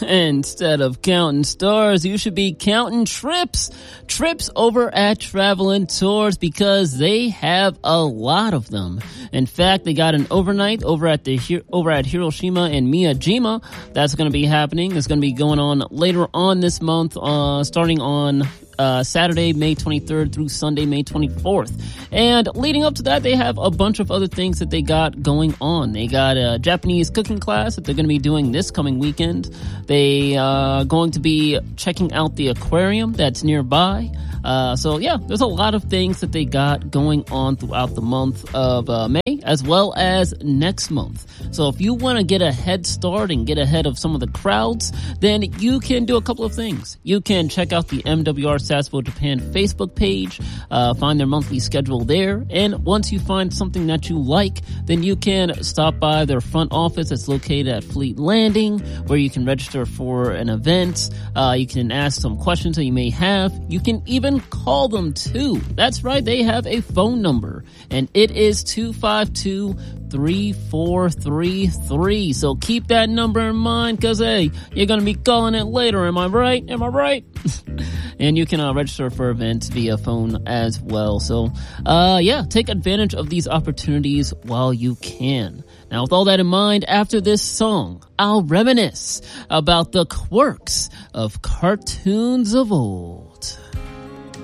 Instead of counting stars, you should be counting trips. Trips over at Travelin' Tours, because they have a lot of them. In fact, they got an overnight over at Hiroshima and Miyajima. That's going to be happening. It's going to be going on later on this month, starting on Saturday, May 23rd through Sunday, May 24th. And leading up to that, they have a bunch of other things that they got going on. They got a Japanese cooking class that they're going to be doing this coming weekend. They are going to be checking out the aquarium that's nearby. So yeah, there's a lot of things that they got going on throughout the month of May, as well as next month. So if you want to get a head start and get ahead of some of the crowds, then you can do a couple of things. You can check out the MWR Sasebo Japan Facebook page, find their monthly schedule there, and once you find something that you like, then you can stop by their front office that's located at Fleet Landing, where you can register for an event. You can ask some questions that you may have. You can even call them too. That's right, they have a phone number, and it is 252-3433. So keep that number in mind, because hey, you're going to be calling it later. Am I right? And you can register for events via phone as well. So yeah, take advantage of these opportunities while you can. Now, with all that in mind, after this song, I'll reminisce about the quirks of cartoons of old.